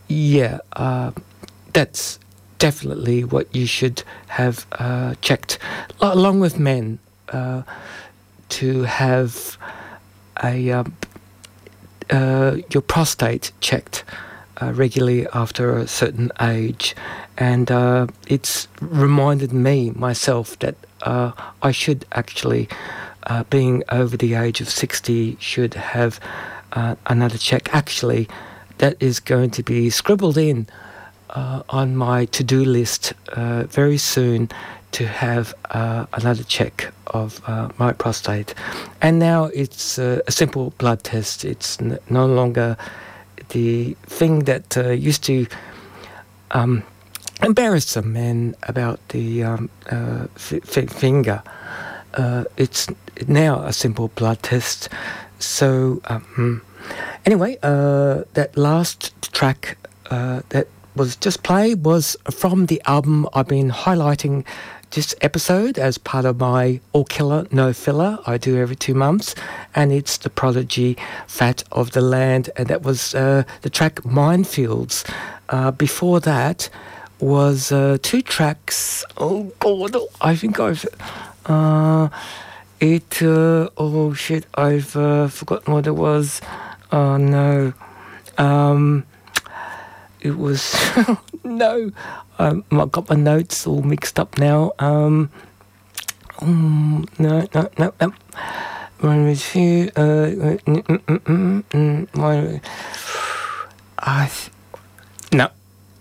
Yeah, that's definitely what you should have checked, along with men, to have a your prostate checked regularly after a certain age, and it's reminded me myself that I should actually, being over the age of 60, should have another check. Actually, that is going to be scribbled in on my to-do list very soon, to have another check of my prostate. And now it's a simple blood test. It's no longer the thing that used to embarrass some men about the finger. It's now a simple blood test. So anyway, that last track that was just played was from the album I've been highlighting this episode as part of my All Killer No Filler I do every 2 months, and it's the Prodigy Fat of the Land, and that was the track Minefields. Before that was 2 tracks. Oh God, I think I've oh shit, I've forgotten what it was. Oh no. It was no. I've got my notes all mixed up now. No. One with you. No.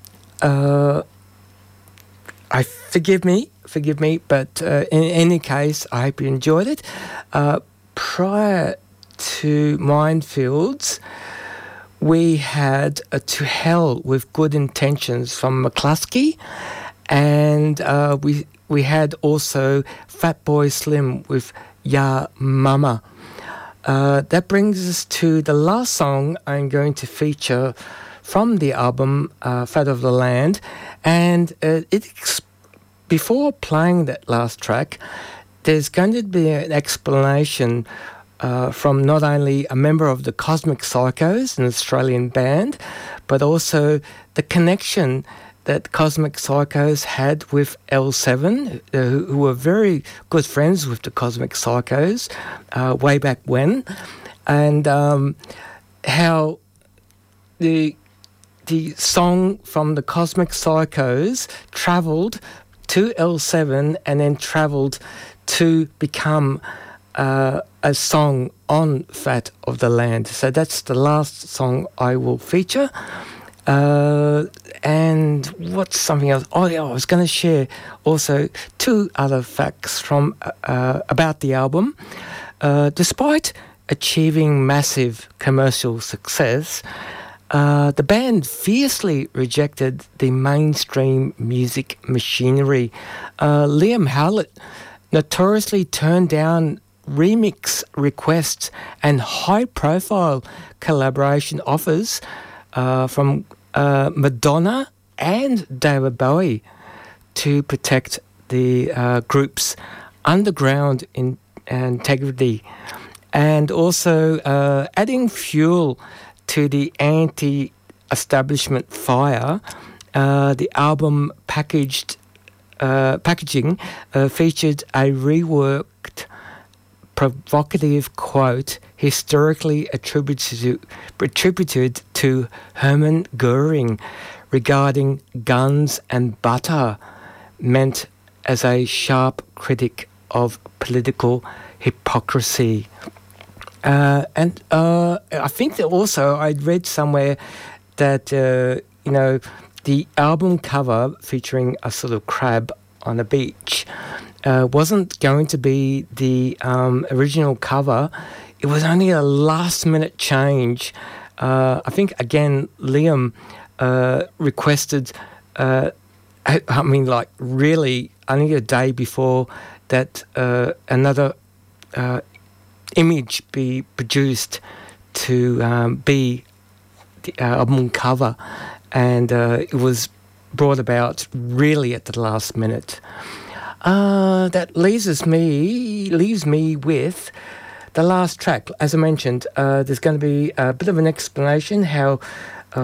I forgive me, but in any case, I hope you enjoyed it. Prior to Minefields, we had To Hell with Good Intentions from McCluskey, and we had also Fatboy Slim with Ya Mama. That brings us to the last song I'm going to feature from the album Fat of the Land, and before playing that last track, there's going to be an explanation from not only a member of the Cosmic Psychos, an Australian band, but also the connection that Cosmic Psychos had with L7, who were very good friends with the Cosmic Psychos way back when, and how the song from the Cosmic Psychos travelled to L7 and then travelled to become a song on Fat of the Land. So that's the last song I will feature. And what's something else? Oh yeah, I was going to share also 2 other facts from about the album. Despite achieving massive commercial success, the band fiercely rejected the mainstream music machinery. Liam Howlett notoriously turned down remix requests and high-profile collaboration offers from Madonna and David Bowie to protect the group's underground integrity, and also adding fuel to the anti-establishment fire. The album packaging featured a reworked provocative quote historically attributed to Hermann Goering regarding guns and butter, meant as a sharp critic of political hypocrisy. And I think that also I'd read somewhere that, the album cover featuring a sort of crab on a beach wasn't going to be the original cover. It was only a last-minute change. I think, again, Liam requested, really only a day before that another image be produced to be the album cover, and it was brought about really at the last minute. That leaves me with the last track. As I mentioned, there's going to be a bit of an explanation how